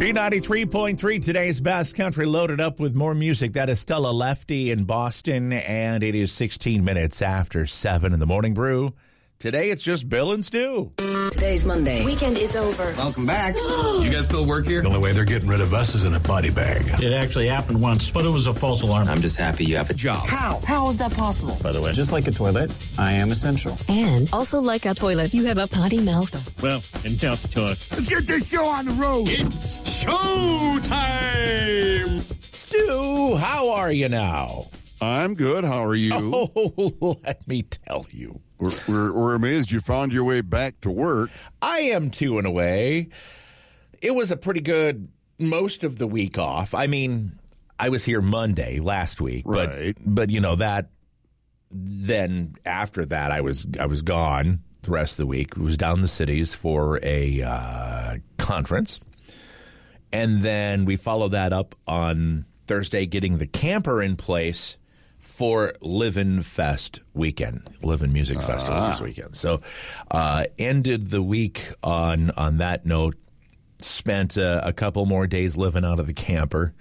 B93.3, today's best country, loaded up with more music. That is Stella Lefty in Boston, and it is 16 minutes after 7 in the Morning Brew. Today, it's just Bill and Stu. Today's Monday. Weekend is over. Welcome back. You guys still work here? The only way they're getting rid of us is in a body bag. It actually happened once, but it was a false alarm. I'm just happy you have a job. How? How is that possible? By the way, Just like a toilet, I am essential. And also like a toilet, you have a potty mouth. well, enough talk. Let's get this show on the road. It's showtime! Stu, how are you now? I'm good. How are you? Oh, let me tell you. We're amazed you found your way back to work. I am too, in a way. It was a pretty good most of the week off. I mean, I was here Monday last week, Right. but you know that. Then after that, I was gone the rest of the week. I was down in the cities for a conference, and then we followed that up on Thursday, getting the camper in place for Livin' Fest weekend, Livin' Music Festival this weekend. So ended the week on that note, spent a couple more days living out of the camper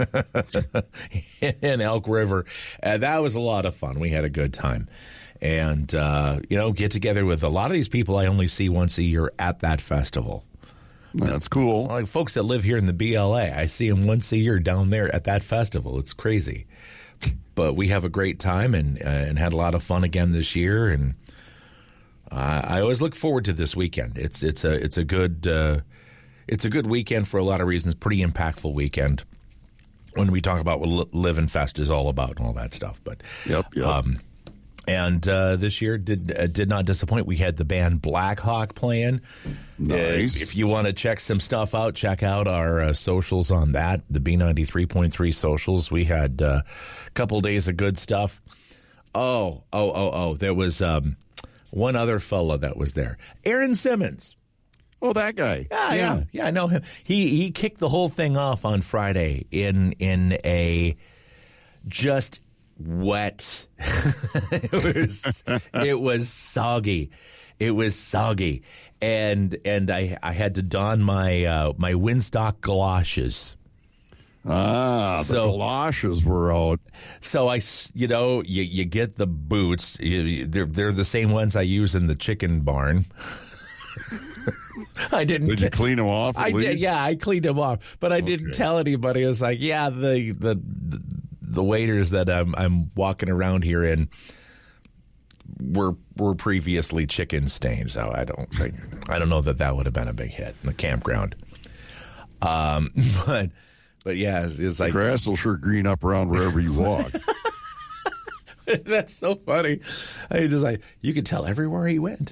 in Elk River. That was a lot of fun. We had a good time. And, get together with a lot of these people I only see once a year at that festival. That's cool. Like folks that live here in the BLA, I see them once a year down there at that festival. It's crazy. But we have a great time and had a lot of fun again this year, and I always look forward to this weekend. It's a good weekend for a lot of reasons. Pretty impactful weekend when we talk about what Livin' Fest is all about and all that stuff. But Yep. And this year did not disappoint. We had the band Black Hawk playing. Nice. If you want to check some stuff out, check out our socials on that, the B93.3 socials. We had a couple days of good stuff. Oh. There was one other fella that was there. Aaron Simmons. Oh, that guy. Yeah, I know him. He kicked the whole thing off on Friday in a just wet. It was soggy. It was soggy, and I had to don my my windstock galoshes. The galoshes were out. So you get the boots. They're the same ones I use in the chicken barn. I didn't. Did you clean them off? I did. Yeah, I cleaned them off, but I didn't tell anybody. It's like, the waiters that I'm walking around here in were previously chicken stained, so I don't know that would have been a big hit in the campground. But yeah, it's like the grass will sure green up around wherever you walk. That's so funny. You could tell everywhere he went.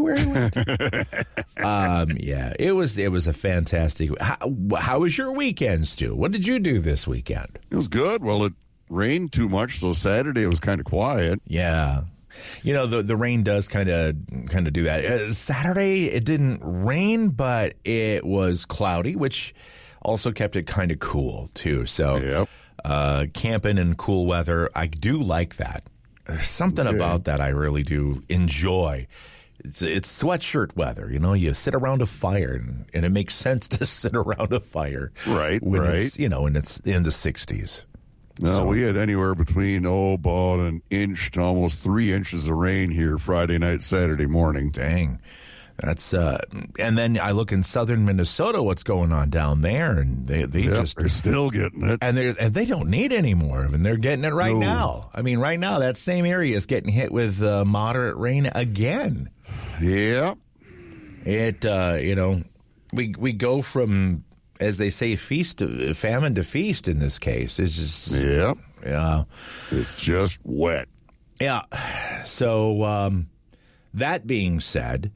Yeah, it was a fantastic. How was your weekend, Stu? What did you do this weekend? It was good. Well, it rained too much, so Saturday it was kind of quiet. Yeah. The rain does kind of do that. Saturday it didn't rain, but it was cloudy, which also kept it kind of cool too. So Yep. Camping in cool weather, I do like that. There's something about that I really do enjoy. It's sweatshirt weather, you sit around a fire, and it makes sense to sit around a fire. Right, when right. It's, when it's in the 60s. No, we had anywhere between, about an inch to almost 3 inches of rain here Friday night, Saturday morning. Dang. That's and then I look in southern Minnesota, what's going on down there, and they're still getting it, and they don't need any more, and they're getting it right now. I mean, right now that same area is getting hit with moderate rain again. Yeah, it we go from, as they say, famine to feast in this case. It's just it's just wet. Yeah. So that being said.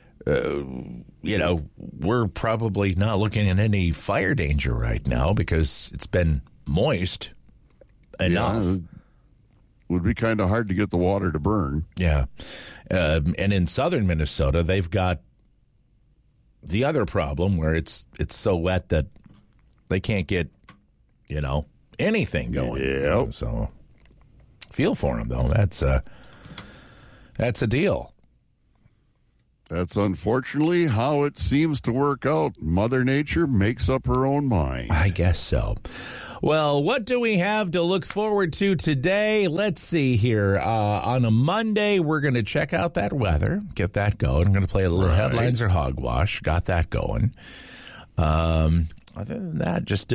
We're probably not looking at any fire danger right now because it's been moist enough. Yeah, it would be kind of hard to get the water to burn. Yeah. And in southern Minnesota, they've got the other problem where it's so wet that they can't get, anything going. Yeah. So feel for them, though. That's a deal. That's unfortunately how it seems to work out. Mother Nature makes up her own mind. I guess so. Well, what do we have to look forward to today? Let's see here. On a Monday, we're going to check out that weather, get that going. I'm going to play a little headlines or hogwash. Got that going. Other than that, just,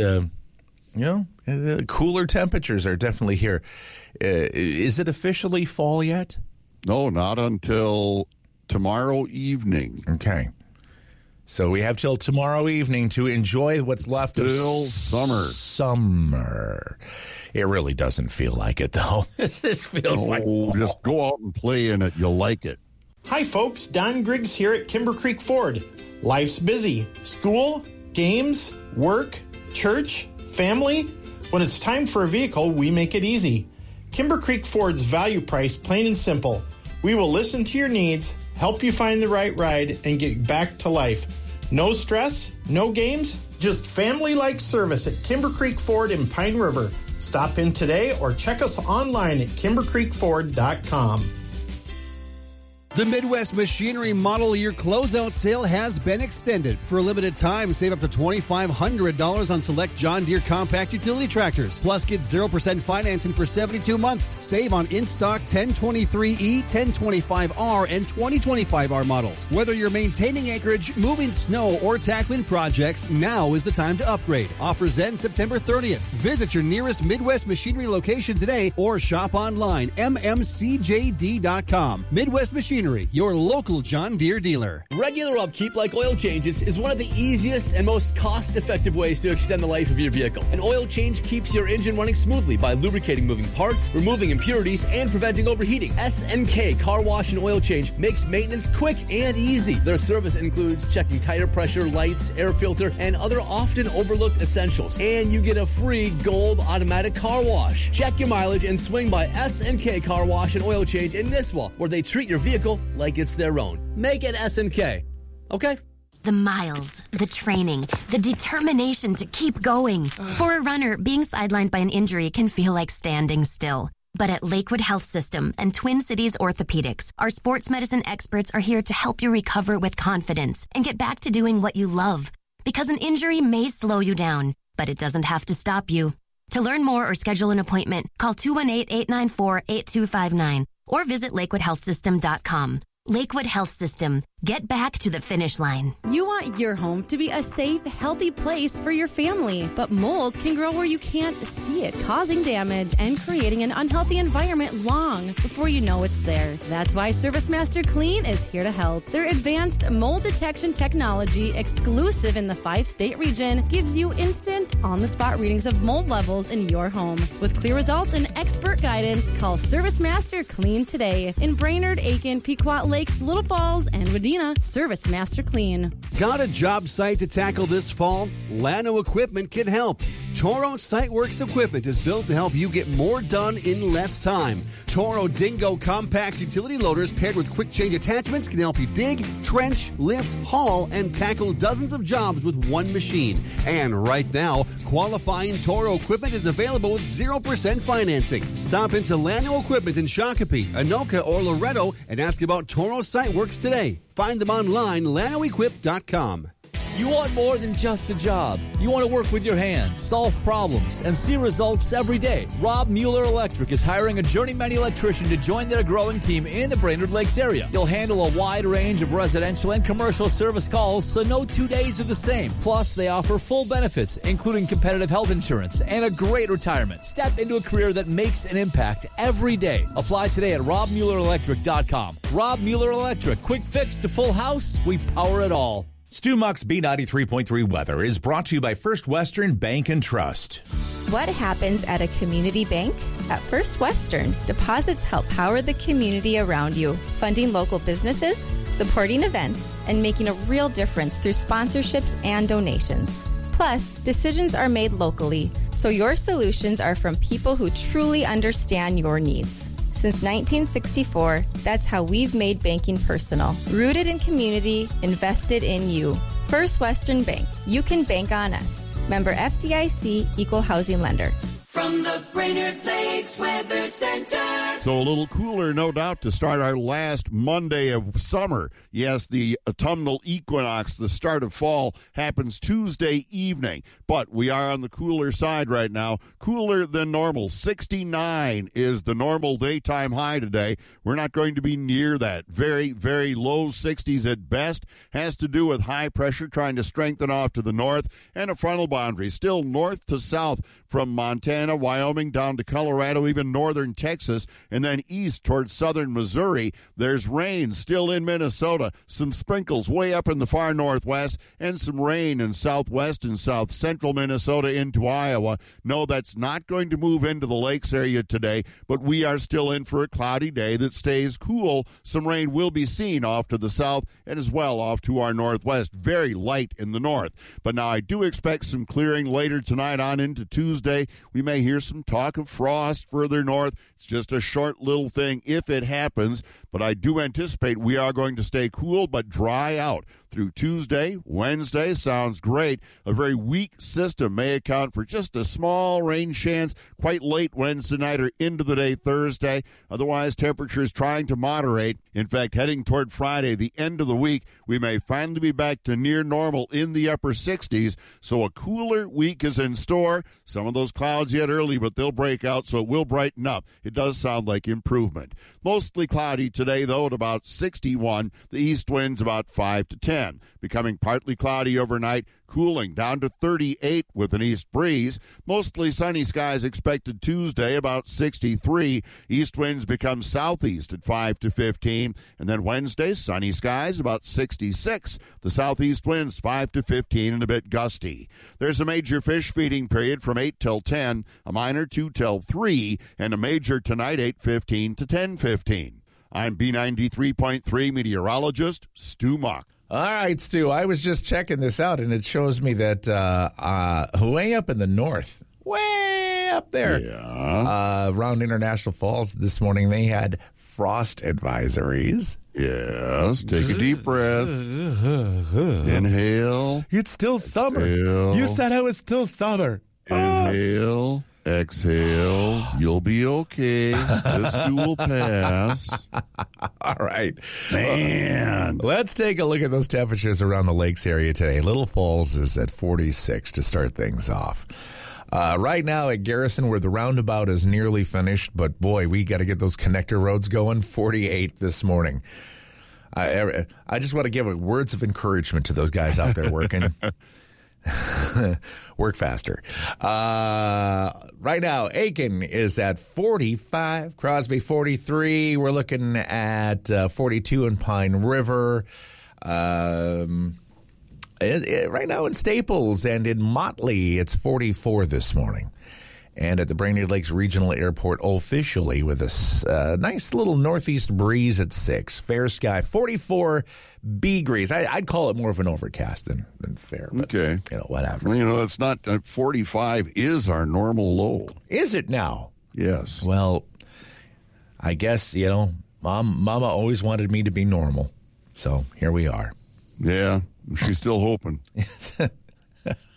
cooler temperatures are definitely here. Is it officially fall yet? No, not until tomorrow evening. Okay. So we have till tomorrow evening to enjoy what's left of summer. It really doesn't feel like it, though. This feels like fall. Just go out and play in it. You'll like it. Hi, folks. Don Griggs here at Kimber Creek Ford. Life's busy. School, games, work, church, family. When it's time for a vehicle, we make it easy. Kimber Creek Ford's value price, plain and simple. We will listen to your needs, help you find the right ride, and get back to life. No stress, no games, just family-like service at Kimber Creek Ford in Pine River. Stop in today or check us online at kimbercreekford.com. The Midwest Machinery Model Year Closeout Sale has been extended. For a limited time, save up to $2,500 on select John Deere compact utility tractors. Plus, get 0% financing for 72 months. Save on in-stock 1023E, 1025R, and 2025R models. Whether you're maintaining acreage, moving snow, or tackling projects, now is the time to upgrade. Offers end September 30th. Visit your nearest Midwest Machinery location today or shop online, mmcjd.com. Midwest Machinery, your local John Deere dealer. Regular upkeep like oil changes is one of the easiest and most cost-effective ways to extend the life of your vehicle. An oil change keeps your engine running smoothly by lubricating moving parts, removing impurities, and preventing overheating. SNK Car Wash and Oil Change makes maintenance quick and easy. Their service includes checking tire pressure, lights, air filter, and other often overlooked essentials. And you get a free gold automatic car wash. Check your mileage and swing by SNK Car Wash and Oil Change in Nisswa, where they treat your vehicle like it's their own. Make it SNK. Okay? The miles, the training, the determination to keep going. For a runner, being sidelined by an injury can feel like standing still. But at Lakewood Health System and Twin Cities Orthopedics, our sports medicine experts are here to help you recover with confidence and get back to doing what you love. Because an injury may slow you down, but it doesn't have to stop you. To learn more or schedule an appointment, call 218-894-8259 or visit lakewoodhealthsystem.com. Lakewood Health System. Get back to the finish line. You want your home to be a safe, healthy place for your family, but mold can grow where you can't see it, causing damage and creating an unhealthy environment long before you know it's there. That's why ServiceMaster Clean is here to help. Their advanced mold detection technology, exclusive in the 5-state region, gives you instant, on-the-spot readings of mold levels in your home. With clear results and expert guidance, call ServiceMaster Clean today in Brainerd, Aiken, Pequot Lakes, Little Falls, and Medina. ServiceMaster Clean. Got a job site to tackle this fall? Lano Equipment can help. Toro SiteWorks equipment is built to help you get more done in less time. Toro Dingo compact utility loaders paired with quick change attachments can help you dig, trench, lift, haul, and tackle dozens of jobs with one machine. And right now, qualifying Toro equipment is available with 0% financing. Stop into Lano Equipment in Shakopee, Anoka, or Loretto and ask about Toro SiteWorks today. Find them online, lanoequip.com. You want more than just a job. You want to work with your hands, solve problems, and see results every day. Rob Mueller Electric is hiring a journeyman electrician to join their growing team in the Brainerd Lakes area. You'll handle a wide range of residential and commercial service calls, so no 2 days are the same. Plus, they offer full benefits, including competitive health insurance and a great retirement. Step into a career that makes an impact every day. Apply today at robmuellerelectric.com. Rob Mueller Electric. Quick fix to full house. We power it all. Stu Muck's B93.3 weather is brought to you by First Western Bank and Trust. What happens at a community bank? At First Western, deposits help power the community around you, funding local businesses, supporting events, and making a real difference through sponsorships and donations. Plus, decisions are made locally, so your solutions are from people who truly understand your needs. Since 1964, that's how we've made banking personal. Rooted in community, invested in you. First Western Bank. You can bank on us. Member FDIC, Equal Housing Lender. From the Brainerd Lakes Weather Center. So a little cooler, no doubt, to start our last Monday of summer. Yes, the autumnal equinox, the start of fall, happens Tuesday evening. But we are on the cooler side right now. Cooler than normal. 69 is the normal daytime high today. We're not going to be near that. Very, very low 60s at best. Has to do with high pressure trying to strengthen off to the north and a frontal boundary. Still north to south from Montana, Wyoming, down to Colorado, even northern Texas, and then east towards southern Missouri. There's rain still in Minnesota, some sprinkles way up in the far northwest, and some rain in southwest and south central Minnesota into Iowa. No, that's not going to move into the lakes area today, but we are still in for a cloudy day that stays cool. Some rain will be seen off to the south and as well off to our northwest. Very light in the north. But now I do expect some clearing later tonight on into Tuesday. We may hear some talk of frost further north. It's just a short little thing if it happens, but I do anticipate we are going to stay cool but dry out through Tuesday. Wednesday sounds great. A very weak system may account for just a small rain chance quite late Wednesday night or into the day Thursday. Otherwise, temperatures trying to moderate. In fact, heading toward Friday, the end of the week, we may finally be back to near normal in the upper 60s. So a cooler week is in store. Some of those clouds yet early, but they'll break out, so it will brighten up. It does sound like improvement. Mostly cloudy today, though, at about 61. The east winds about 5 to 10. Becoming partly cloudy overnight, cooling down to 38 with an east breeze. Mostly sunny skies expected Tuesday, about 63. East winds become southeast at 5 to 15. And then Wednesday, sunny skies, about 66. The southeast winds 5 to 15 and a bit gusty. There's a major fish feeding period from 8 till 10, a minor 2 till 3, and a major tonight 8:15 to 10:15. I'm B93.3 meteorologist Stu Muck. All right, Stu, I was just checking this out, and it shows me that way up in the north, way up there, around International Falls this morning, they had frost advisories. Yes, take a deep breath. Inhale. It's still summer. Exhale. You said it was still summer. Inhale. Exhale. You'll be okay. This too will pass. All right. Man. Let's take a look at those temperatures around the lakes area today. Little Falls is at 46 to start things off. Right now at Garrison, where the roundabout is nearly finished, but boy, we got to get those connector roads going. 48 this morning. I just want to give words of encouragement to those guys out there working. Work faster. Right now, Aiken is at 45, Crosby 43. We're looking at 42 in Pine River. Right now in Staples and in Motley, it's 44 this morning. And at the Brainerd Lakes Regional Airport, officially with a nice little northeast breeze at 6. Fair sky, 44 degrees. I'd call it more of an overcast than fair. But, okay. Whatever. Well, it's not 45 is our normal low. Is it now? Yes. Well, I guess, Mama always wanted me to be normal. So here we are. Yeah, she's still hoping.